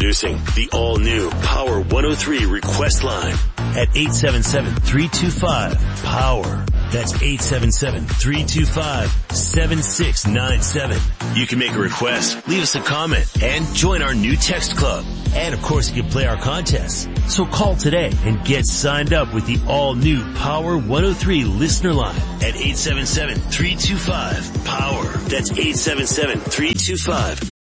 Introducing the all-new Power 103 request line at 877-325-POWER. That's 877-325-7697. You can make a request, leave us a comment, and join our new text club. And of course you can play our contests. So call today and get signed up with the all-new Power 103 listener line at 877-325-POWER. That's 877-325